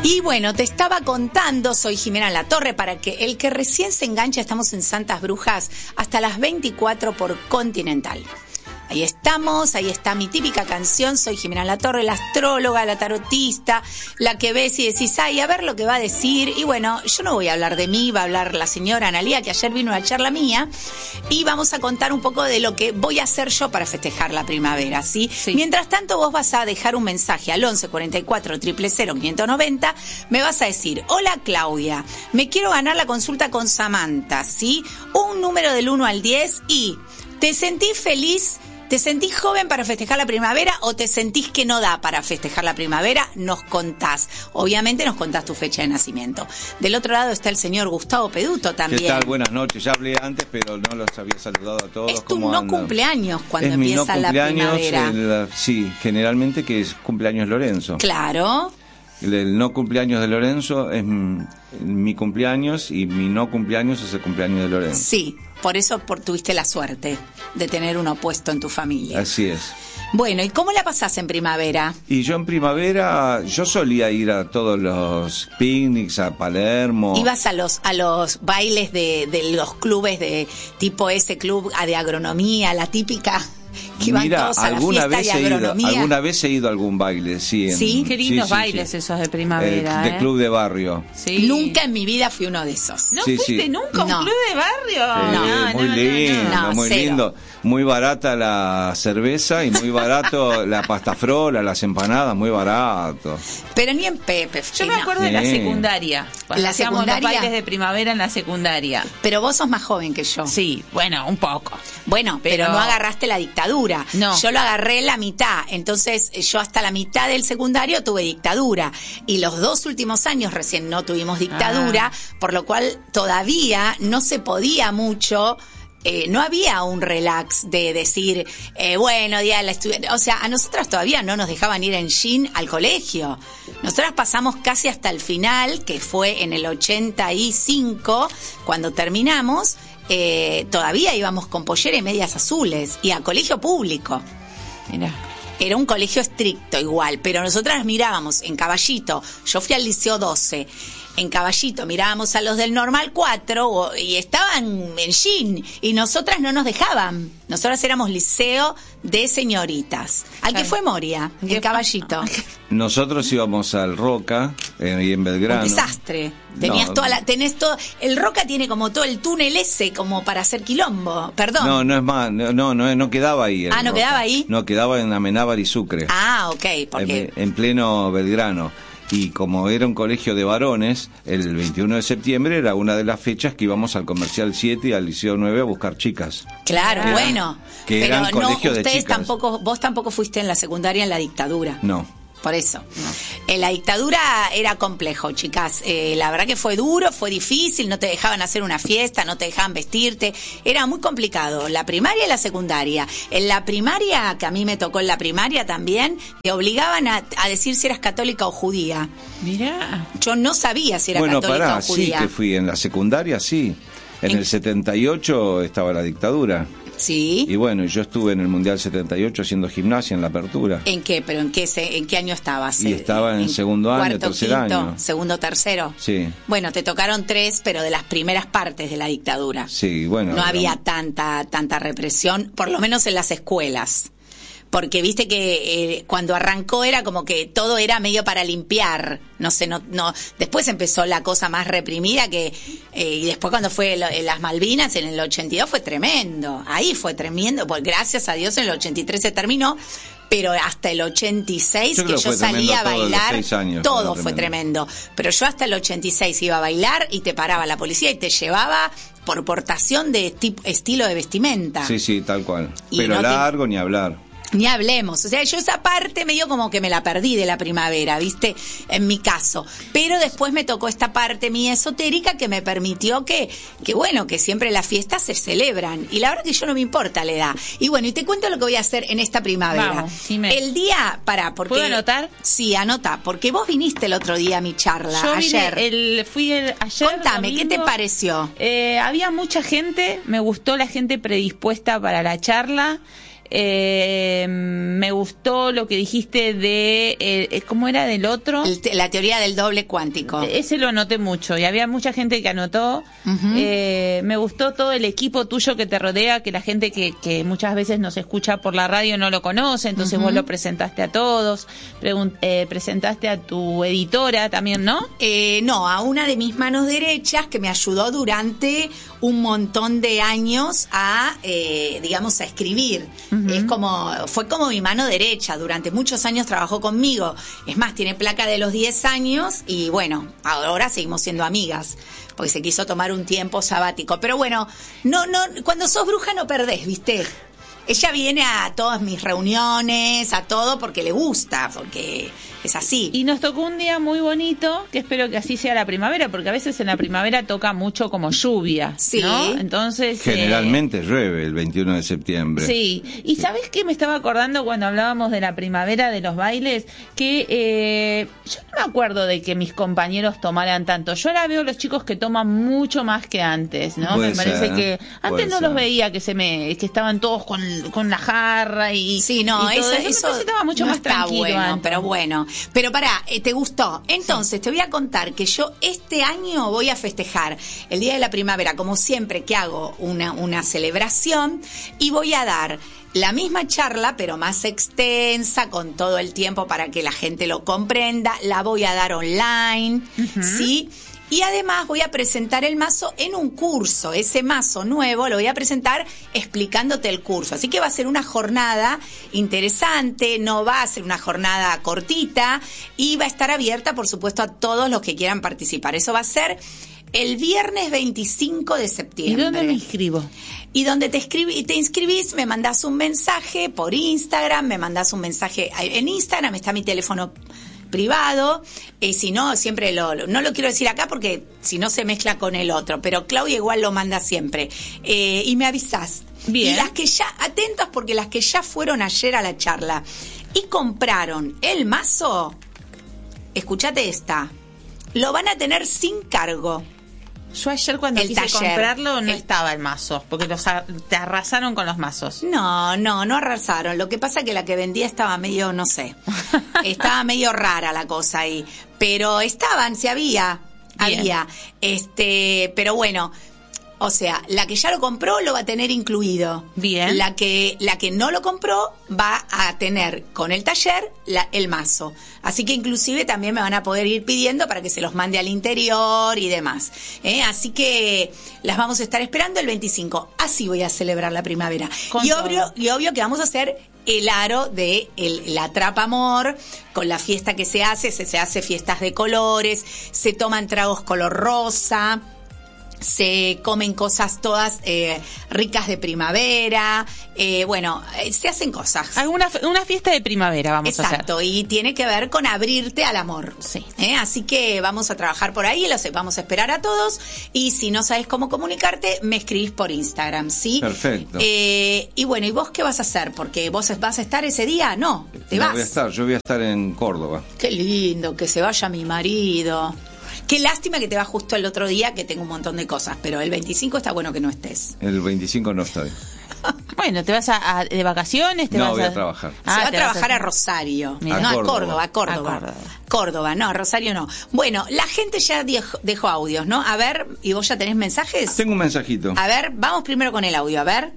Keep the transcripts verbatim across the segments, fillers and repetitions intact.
Y bueno, te estaba contando, soy Jimena Latorre, para que el que recién se engancha, estamos en Santas Brujas hasta las veinticuatro por Continental. Ahí estamos, ahí está mi típica canción, soy Jimena Latorre, la astróloga, la tarotista, la que ves y decís, ay, a ver lo que va a decir. Y bueno, yo no voy a hablar de mí, va a hablar la señora Analía, que ayer vino a una charla mía, y vamos a contar un poco de lo que voy a hacer yo para festejar la primavera, ¿sí? Sí. Mientras tanto, vos vas a dejar un mensaje al once cuarenta y cuatro, cero cero cero, quinientos noventa, me vas a decir, hola Claudia, me quiero ganar la consulta con Samantha, ¿sí? Un número del uno al diez y ¿te sentís feliz? ¿Te sentís joven para festejar la primavera o te sentís que no da para festejar la primavera? Nos contás. Obviamente nos contás tu fecha de nacimiento. Del otro lado está el señor Gustavo Peduto también. ¿Qué tal? Buenas noches. Ya hablé antes, pero no los había saludado a todos. Es tu no andan? cumpleaños cuando es empieza mi no la primavera. El, sí, generalmente que es cumpleaños Lorenzo. Claro. El, el no cumpleaños de Lorenzo es mi, mi cumpleaños y mi no cumpleaños es el cumpleaños de Lorenzo. Sí. Por eso por, tuviste la suerte de tener un opuesto en tu familia. Así es. Bueno, ¿y cómo la pasás en primavera? Y yo en primavera, yo solía ir a todos los picnics, a Palermo. ¿Ibas a los a los bailes de, de los clubes de tipo ese club de agronomía, la típica? Que van Mira, todos a alguna la vez fiesta he de ido, agronomía. alguna vez he ido a algún baile, sí. En, sí, qué lindos sí, sí, bailes sí. esos de primavera. Eh, ¿eh? De club de barrio. Sí. Nunca en mi vida fui uno de esos. ¿No sí, fuiste sí. nunca a un No. club de barrio? Sí, No, muy no, lindo, no, no. No, muy cero. lindo. Muy barata la cerveza y muy barato la pasta frola, las empanadas, muy barato. Pero ni en Pepe. Yo me no. acuerdo de la Sí. secundaria. Cuando ¿La hacíamos los secundaria? bailes de primavera en la secundaria. Pero vos sos más joven que yo. Sí, bueno, un poco. Bueno, pero, Pero- no agarraste la dictadura. No. Yo lo agarré la mitad. Entonces, yo hasta la mitad del secundario tuve dictadura. Y los dos últimos años recién no tuvimos dictadura, Ah. por lo cual todavía no se podía mucho. Eh, no había un relax de decir, eh, bueno, día de la estudiante. O sea, a nosotras todavía no nos dejaban ir en jean al colegio. Nosotras pasamos casi hasta el final, que fue en el ochenta y cinco, cuando terminamos, eh, todavía íbamos con pollera y medias azules, y a colegio público. Mira. Era un colegio estricto igual, pero nosotras mirábamos en Caballito, yo fui al Liceo doce, en Caballito mirábamos a los del Normal cuatro o, y estaban en jean y nosotras no nos dejaban. Nosotras éramos liceo de señoritas. Al que fue Moria, en Caballito. Nosotros íbamos al Roca, eh, y en Belgrano. Un desastre. Tenías No. toda la, tenés todo, el Roca tiene como todo el túnel ese como para hacer quilombo, perdón. No, no es más, no, no, no, no quedaba ahí. el Ah, ¿no Roca. quedaba ahí? No, quedaba en Amenábar y Sucre. Ah, ok, porque... En, en pleno Belgrano. Y como era un colegio de varones, el veintiuno de septiembre era una de las fechas que íbamos al Comercial siete y al Liceo nueve a buscar chicas. Claro, Que eran- bueno. que pero eran no, colegios de ustedes chicas. tampoco, vos tampoco fuiste en la secundaria en la dictadura. No. Por eso. En la dictadura era complejo, chicas. Eh, la verdad que fue duro, fue difícil, no te dejaban hacer una fiesta, no te dejaban vestirte. Era muy complicado. La primaria y la secundaria. En la primaria, que a mí me tocó en la primaria también, te obligaban a, a decir si eras católica o judía. Mira. Yo no sabía si era Bueno, católica pará, o sí judía. que fui en la secundaria, sí. En, ¿En- el setenta y ocho estaba la dictadura. Sí. Y bueno, yo estuve en el Mundial setenta y ocho haciendo gimnasia en la apertura. ¿En qué? ¿Pero en qué, se, en qué año estabas? Y estaba en segundo año, cuarto, tercer quinto, año. Segundo, tercero. Sí. Bueno, te tocaron tres, pero de las primeras partes de la dictadura. Sí, bueno. No había tanta tanta represión, por lo menos en las escuelas. Porque viste que eh, cuando arrancó era como que todo era medio para limpiar, no sé, no, no. Después empezó la cosa más reprimida que eh, y después cuando fue lo, en las Malvinas en el ochenta y dos fue tremendo, ahí fue tremendo, pues gracias a Dios en el ochenta y tres se terminó. Pero hasta el ochenta y seis Yo que creo yo que fue salía a tremendo todos los bailar, seis años, todo fue fue tremendo. Pero yo hasta el ochenta y seis iba a bailar y te paraba la policía y te llevaba por portación de tipo, estilo de vestimenta. Sí, sí, tal cual. Y Pero no te- largo ni hablar. Ni hablemos, o sea, yo esa parte medio como que me la perdí de la primavera, ¿viste? En mi caso. Pero después me tocó esta parte mía esotérica que me permitió que, que bueno, que siempre las fiestas se celebran. Y la verdad que yo no me importa la edad. Y bueno, y te cuento lo que voy a hacer en esta primavera. Vamos, dime. El día, para, porque... ¿Puedo anotar? Sí, anota, porque vos viniste el otro día a mi charla, Yo vine ayer. el, fui el, ayer. Contame, ¿qué te domingo. pareció? Eh, había mucha gente, me gustó la gente predispuesta para la charla. Eh, me gustó lo que dijiste de, eh, ¿cómo era del otro? El te- la teoría del doble cuántico. Ese lo anoté mucho y había mucha gente que anotó. Ujú. Eh, me gustó todo el equipo tuyo que te rodea, que la gente que, que muchas veces nos escucha por la radio no lo conoce, entonces Ujú. vos lo presentaste a todos, pregun- eh, presentaste a tu editora también, ¿no? Eh, no, a una de mis manos derechas que me ayudó durante un montón de años a, eh, digamos, a escribir. Ujú. Es como, fue como mi mano derecha. Durante muchos años trabajó conmigo. Es más, tiene placa de los diez años y bueno, ahora seguimos siendo amigas. Porque se quiso tomar un tiempo sabático. Pero bueno, no, no, cuando sos bruja no perdés, ¿viste? Ella viene a todas mis reuniones, a todo porque le gusta, porque es así. Y nos tocó un día muy bonito, que espero que así sea la primavera, porque a veces en la primavera toca mucho como lluvia, Sí. ¿no? Entonces... eh, Generalmente llueve el veintiuno de septiembre. Sí, y ¿sabes qué me estaba acordando cuando hablábamos de la primavera, de los bailes? Que eh, yo no me acuerdo de que mis compañeros tomaran tanto. Yo ahora veo los chicos que toman mucho más que antes, ¿no? Puede me parece ser, que antes puede no ser. los veía que se me que estaban todos con, con la jarra y Sí, no, y todo eso, Me eso parece que estaba mucho no más está tranquilo bueno, antes. pero bueno. Pero pará, eh, ¿te gustó? Entonces, te voy a contar que yo este año voy a festejar el Día de la Primavera, como siempre que hago una, una celebración, y voy a dar la misma charla, pero más extensa, con todo el tiempo para que la gente lo comprenda. La voy a dar online, ¿sí? Y además voy a presentar el mazo en un curso. Ese mazo nuevo lo voy a presentar explicándote el curso. Así que va a ser una jornada interesante, no va a ser una jornada cortita y va a estar abierta, por supuesto, a todos los que quieran participar. Eso va a ser el viernes veinticinco de ¿Y septiembre. dónde me inscribo? Y donde te, escribí, te inscribís, me mandás un mensaje por Instagram, me mandás un mensaje en Instagram, está mi teléfono privado, y si no, siempre lo, lo- no lo quiero decir acá porque si no se mezcla con el otro, pero Claudia igual lo manda siempre, eh, y me avisás. Bien. Y las que ya, atentas porque las que ya fueron ayer a la charla y compraron el mazo, escuchate esta, lo van a tener sin cargo. Yo ayer cuando El quise taller. comprarlo no El- estaba el mazo, porque los a- te arrasaron con los mazos. No, no, no arrasaron. Lo que pasa es que la que vendía estaba medio, no sé, estaba medio rara la cosa ahí. Pero estaban, sí había, Bien. había. Este, pero bueno, o sea, la que ya lo compró lo va a tener incluido. Bien. La que, la que no lo compró va a tener con el taller la- el mazo. Así que inclusive también me van a poder ir pidiendo para que se los mande al interior y demás. ¿eh? Así que las vamos a estar esperando el veinticinco. Así voy a celebrar la primavera. Con Y todo. obvio, y obvio que vamos a hacer el aro de el, la Atrapa Amor, con la fiesta que se hace, se, se hace fiestas de colores, se toman tragos color rosa, se comen cosas todas eh, ricas de primavera, eh, bueno, eh, se hacen cosas. Alguna una fiesta de primavera vamos a Exacto, y tiene que ver con abrirte al amor. Sí. ¿Eh? Así que vamos a trabajar por ahí, los vamos a esperar a todos. Y si no sabes cómo comunicarte, me escribís por Instagram, ¿sí? Perfecto. Eh, y bueno, ¿y vos qué vas a hacer? Porque vos vas a estar ese día, ¿no? Te No vas. voy a estar, yo voy a estar en Córdoba. Qué lindo, que se vaya mi marido. Qué lástima que te vas justo el otro día, que tengo un montón de cosas, pero el veinticinco está bueno que no estés. El veinticinco no estoy. hacer. Bueno, ¿te vas a, a- de vacaciones? ¿Te No, vas voy a trabajar. Se va a Ah, te vas trabajar a Rosario, Mira. no A a Córdoba. Córdoba, a Córdoba. A Córdoba. Córdoba, no, a Rosario no. Bueno, la gente ya dejó, dejó audios, ¿no? A ver, ¿y vos ya tenés mensajes? Tengo un mensajito. A ver, vamos primero con el audio, a ver.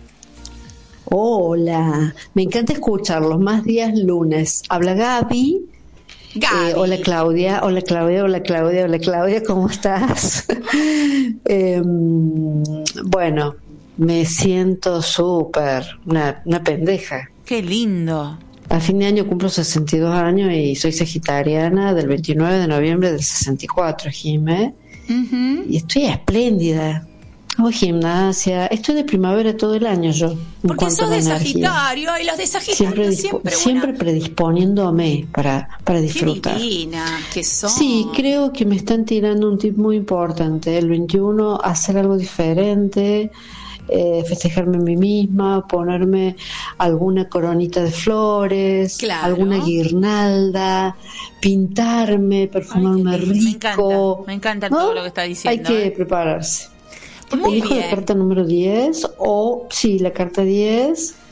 Hola, me encanta escucharlos, más días lunes. Habla Gaby. Gaby. Eh, hola Claudia, hola Claudia, hola Claudia, hola Claudia, ¿cómo estás? Eh, bueno, me siento súper, una, una pendeja. Qué lindo. A fin de año cumplo sesenta y dos años y soy sagitariana del veintinueve de noviembre del sesenta y cuatro, Jimé. Ujú. Y estoy espléndida. Hago gimnasia, estoy de primavera todo el año yo. en Porque cuanto sos a la de energía. Sagitario, y los de Sagitario Siempre, dispo- siempre, siempre bueno, predisponiéndome para, para qué disfrutar. divina que son. Sí, creo que me están tirando un tip muy importante. El veintiuno, hacer algo diferente, eh, festejarme a mí misma, ponerme alguna coronita de flores, Claro. alguna guirnalda, pintarme, perfumarme Ay, qué lindo, me rico. encanta, me encanta ¿no? todo lo que está diciendo, Hay que ¿eh? prepararse. Muy Elijo bien. la carta número diez, o sí, la carta diez.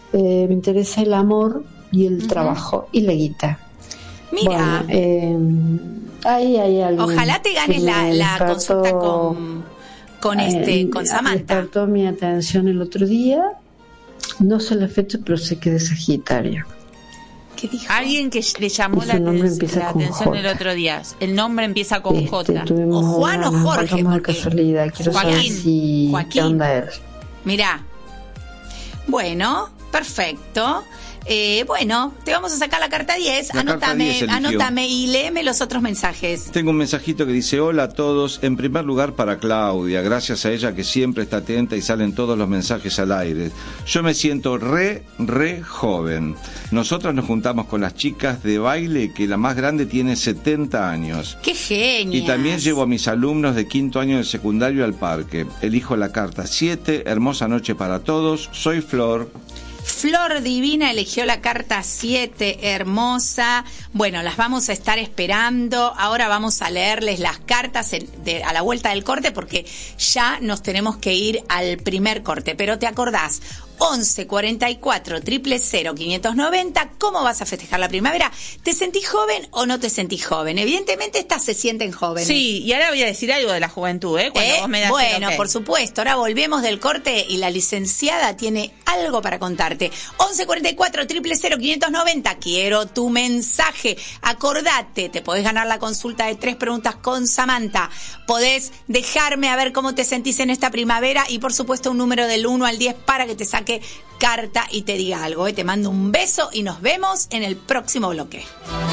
eh, me interesa el amor y el Ujú. trabajo y la guita. Mira, Bueno, eh, ahí hay algo. ojalá te ganes que la, me la despertó, consulta con, con, este, eh, con Samantha. Despertó mi atención el otro día. No sé la fecha, pero sé que es de Sagitario. ¿Qué dijo? Alguien que le llamó Y la, su nombre aten- empieza la con atención J. el otro día. El nombre empieza con Este, J. tuvimos O Juan o una- nos Jorge, encontramos de porque- casualidad. Quiero saber Joaquín, si Joaquín. qué onda él. Mirá. Bueno, perfecto. Eh, bueno, te vamos a sacar la carta diez. La carta Anótame, diez eligió. anótame y léeme los otros mensajes. Tengo un mensajito que dice: hola a todos, en primer lugar para Claudia, gracias a ella que siempre está atenta y salen todos los mensajes al aire. Yo me siento re, re joven. Nosotras nos juntamos con las chicas de baile, que la más grande tiene setenta años. ¡Qué genio! Y también llevo a mis alumnos de quinto año de secundario al parque. Elijo la carta siete, hermosa noche para todos, soy Flor. Flor Divina eligió la carta siete, hermosa. Bueno, las vamos a estar esperando. Ahora vamos a leerles las cartas en- de- a la vuelta del corte, porque ya nos tenemos que ir al primer corte. Pero te acordás, once cuarenta y cuatro, cero cero, quinientos noventa, ¿cómo vas a festejar la primavera? ¿Te sentís joven o no te sentís joven? Evidentemente estas se sienten jóvenes. Sí, y ahora voy a decir algo de la juventud, ¿eh? Cuando ¿Eh? vos me das Bueno, el ok. por supuesto. Ahora volvemos del corte y la licenciada tiene algo para contarte. once cuarenta y cuatro, cero cero, quinientos noventa. Quiero tu mensaje. Acordate, te podés ganar la consulta de tres preguntas con Samantha. Podés dejarme a ver cómo te sentís en esta primavera y, por supuesto, un número del uno al diez para que te saque carta y te diga algo. ¿eh? Te mando un beso y nos vemos en el próximo bloque.